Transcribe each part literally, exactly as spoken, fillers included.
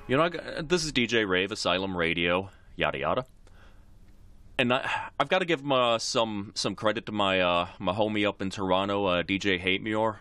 You know, I, got- this is D J Rave, Asylum Radio, yada yada. And I, I've got to give my, some some credit to my uh, my homie up in Toronto, uh, D J Hate Muir.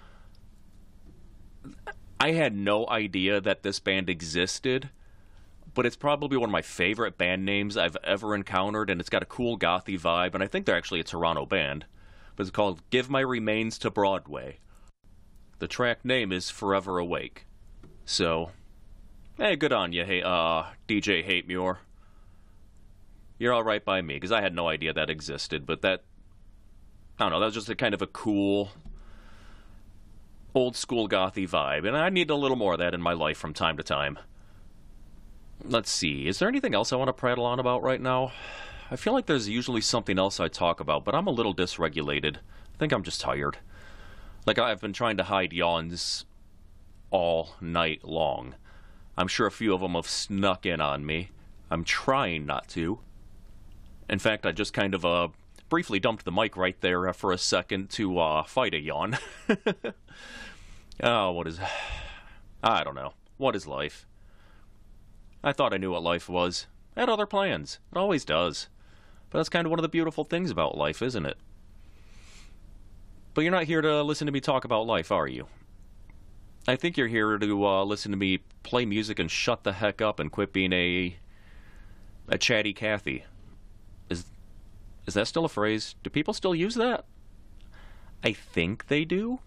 I had no idea that this band existed, but it's probably one of my favorite band names I've ever encountered, and it's got a cool gothy vibe, and I think they're actually a Toronto band. But it's called Give My Remains to Broadway. The track name is Forever Awake. So, hey, good on you, hey, uh, D J Hate Muir. You're alright by me, because I had no idea that existed, but that, I don't know, that was just a kind of a cool, old school gothy vibe, and I need a little more of that in my life from time to time. Let's see, is there anything else I want to prattle on about right now? I feel like there's usually something else I talk about, but I'm a little dysregulated. I think I'm just tired. Like, I've been trying to hide yawns all night long. I'm sure a few of them have snuck in on me. I'm trying not to. In fact, I just kind of uh, briefly dumped the mic right there for a second to uh, fight a yawn. Oh, what is... I don't know. What is life? I thought I knew what life was. I had other plans. It always does. But that's kind of one of the beautiful things about life, isn't it? But you're not here to listen to me talk about life, are you? I think you're here to uh, listen to me play music and shut the heck up and quit being a... a chatty Cathy. Is is that still a phrase? Do people still use that? I think they do.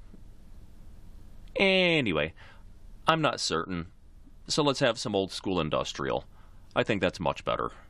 Anyway, I'm not certain. So let's have some old school industrial. I think that's much better.